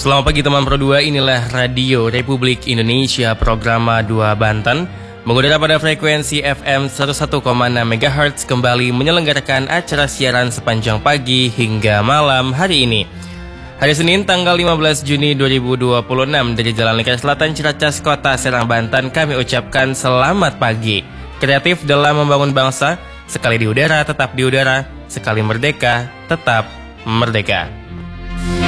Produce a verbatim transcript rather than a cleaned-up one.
Selamat pagi teman Pro dua, inilah Radio Republik Indonesia program dua Banten mengudara pada frekuensi F M seratus satu koma enam megahertz kembali menyelenggarakan acara siaran sepanjang pagi hingga malam hari ini. Hari Senin tanggal lima belas Juni dua ribu dua puluh enam dari Jalan Lingkar Selatan Ciracas Kota Serang Banten kami ucapkan selamat pagi. Kreatif dalam membangun bangsa, sekali di udara tetap di udara, sekali merdeka tetap merdeka.